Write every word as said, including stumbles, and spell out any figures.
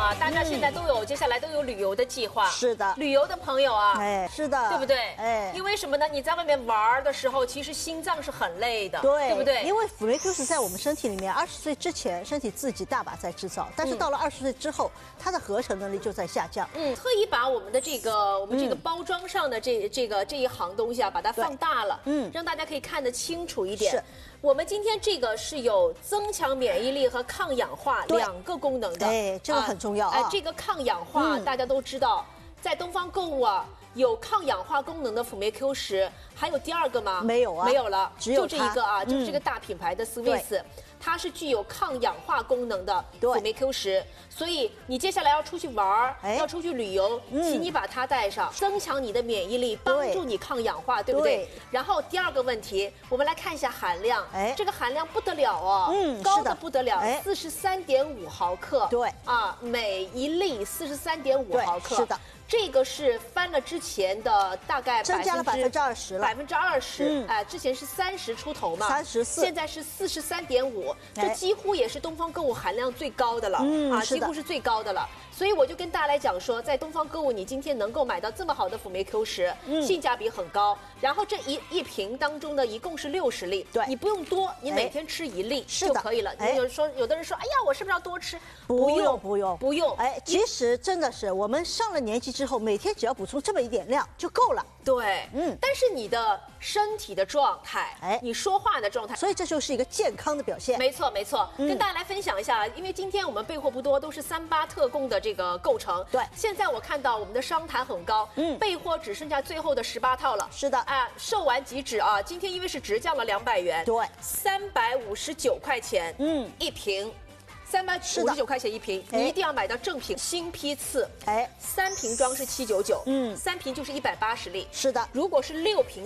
啊，大家现在都有、嗯、接下来都有旅游的计划。 是的， 旅游的朋友啊， 哎，是的， 对不对？ 哎， 因为什么呢？你在外面玩的时候，其实心脏是很累的， 对， 对不对？ 因为辅酶 Q 十在我们身体里面，二十岁之前身体自己大把在制造，但是到了二十岁之后，它的合成能力就在下降。 嗯，特意把我们的这个我们这个包装上的这、嗯、这个这一行东西啊，把它放大了，嗯，让大家可以看得清楚一点。是。我们今天这个是有增强免疫力和抗氧化两个功能的， 哎，这个很重要啊。 哎，这个抗氧化、嗯、大家都知道，在东方购物啊有抗氧化功能的辅酶 Q 十，还有第二个吗？ 没有啊， 没有了， 只有就这一个啊，嗯、就是这个大品牌的 Swiss。它是具有抗氧化功能的辅酶 Q 十，所以你接下来要出去玩、哎、要出去旅游，嗯、请你把它带上，增强你的免疫力，帮助你抗氧化， 对, 对不对？然后第二个问题，我们来看一下含量，哎，这个含量不得了哦，嗯，高的不得了，四十三点五毫克， 对啊，每一粒四十三点五毫克， 是的。 这个是翻了之前的大概增加了百分之二十了， 百分之二十，哎，之前是三十出头嘛， 三十四， 现在是四十三点五，这几乎也是东方购物含量最高的了， 嗯、 啊，几乎是最高的了。所以我就跟大家来讲说，在东方购物，你今天能够买到这么好的辅酶 Q 十，嗯，性价比很高。然后这一一瓶当中呢，一共是六十粒， 对， 你不用多，你每天吃一粒就可以了。 哎， 有说有的人说，哎呀，我是不是要多吃？ 不用不用不用。 哎，其实真的是我们上了年纪之后，每天只要补充这么一点量就够了。 对，嗯。但是你的身体的状态，哎，你说话的状态， 所以这就是一个健康的表现。 没错没错，嗯、跟大家来分享一下，因为今天我们备货不多，都是三八特供的这个构成。 对， 现在我看到我们的商谈很高，嗯，备货只剩下最后的十八套了。 是的， 啊、呃，售完即止啊！今天因为是直降了两百元， 对， 三百五十九块钱，嗯，一瓶。三百五十九块钱一瓶，你一定要买到正品新批次。哎，三瓶装是七九九，嗯，三瓶就是一百八十粒。 是的， 如果是六瓶